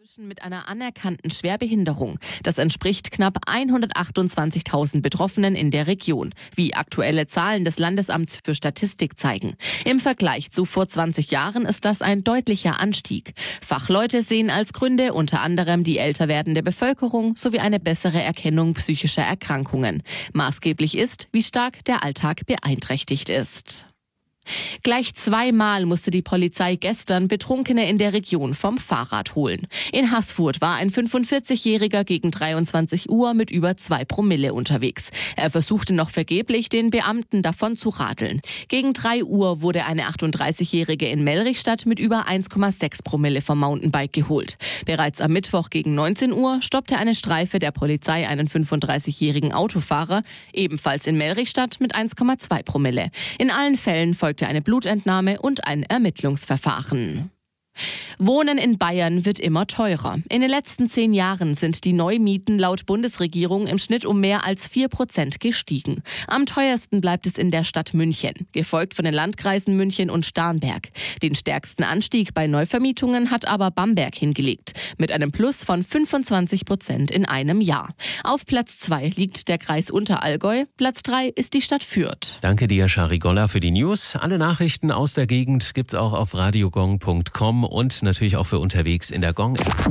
Menschen mit einer anerkannten Schwerbehinderung. Das entspricht knapp 128.000 Betroffenen in der Region, wie aktuelle Zahlen des Landesamts für Statistik zeigen. Im Vergleich zu vor 20 Jahren ist das ein deutlicher Anstieg. Fachleute sehen als Gründe unter anderem die älter werdende Bevölkerung sowie eine bessere Erkennung psychischer Erkrankungen. Maßgeblich ist, wie stark der Alltag beeinträchtigt ist. Gleich zweimal musste die Polizei gestern Betrunkene in der Region vom Fahrrad holen. In Haßfurt war ein 45-Jähriger gegen 23 Uhr mit über 2 Promille unterwegs. Er versuchte noch vergeblich, den Beamten davon zu radeln. Gegen 3 Uhr wurde eine 38-Jährige in Mellrichstadt mit über 1,6 Promille vom Mountainbike geholt. Bereits am Mittwoch gegen 19 Uhr stoppte eine Streife der Polizei einen 35-jährigen Autofahrer, ebenfalls in Mellrichstadt mit 1,2 Promille. In allen Fällen folgte eine Blutentnahme und ein Ermittlungsverfahren. Wohnen in Bayern wird immer teurer. In den letzten 10 Jahren sind die Neumieten laut Bundesregierung im Schnitt um mehr als 4% gestiegen. Am teuersten bleibt es in der Stadt München, gefolgt von den Landkreisen München und Starnberg. Den stärksten Anstieg bei Neuvermietungen hat aber Bamberg hingelegt, mit einem Plus von 25% in einem Jahr. Auf Platz 2 liegt der Kreis Unterallgäu, Platz 3 ist die Stadt Fürth. Danke dir, Shari Golla, für die News. Alle Nachrichten aus der Gegend gibt's auch auf radiogong.com und natürlich auch für unterwegs in der Gong-App.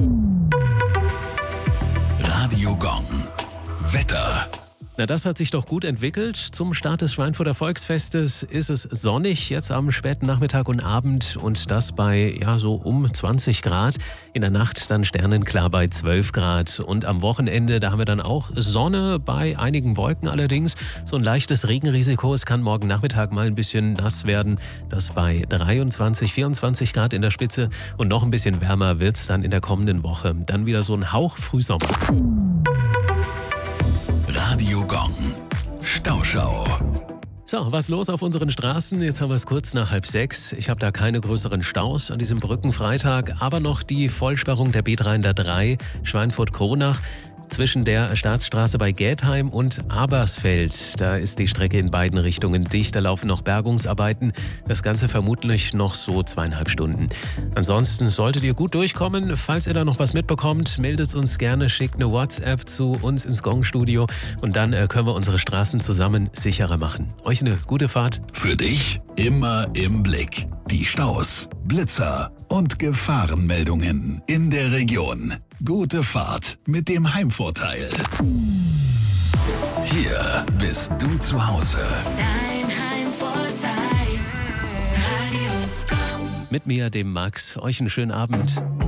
Radio Gong. Wetter. Na, das hat sich doch gut entwickelt. Zum Start des Schweinfurter Volksfestes ist es sonnig, jetzt am späten Nachmittag und Abend und das bei so um 20 Grad. In der Nacht dann sternenklar bei 12 Grad. Und am Wochenende, da haben wir dann auch Sonne bei einigen Wolken allerdings. So ein leichtes Regenrisiko. Es kann morgen Nachmittag mal ein bisschen nass werden. Das bei 23, 24 Grad in der Spitze. Und noch ein bisschen wärmer wird es dann in der kommenden Woche. Dann wieder so ein Hauch Frühsommer. Radio Gong. Stauschau. So, was los auf unseren Straßen? Jetzt haben wir es kurz nach 5:30. Ich habe da keine größeren Staus an diesem Brückenfreitag, aber noch die Vollsperrung der B303 Schweinfurt-Kronach. Zwischen der Staatsstraße bei Geldheim und Abersfeld. Da ist die Strecke in beiden Richtungen dicht. Da laufen noch Bergungsarbeiten. Das Ganze vermutlich noch so 2,5 Stunden. Ansonsten solltet ihr gut durchkommen. Falls ihr da noch was mitbekommt, meldet uns gerne, schickt eine WhatsApp zu uns ins Gong-Studio und dann können wir unsere Straßen zusammen sicherer machen. Euch eine gute Fahrt. Für dich immer im Blick. Die Staus, Blitzer und Gefahrenmeldungen in der Region. Gute Fahrt mit dem Heimvorteil. Hier bist du zu Hause. Dein Heimvorteil. Radio Gong. Mit mir, dem Max. Euch einen schönen Abend.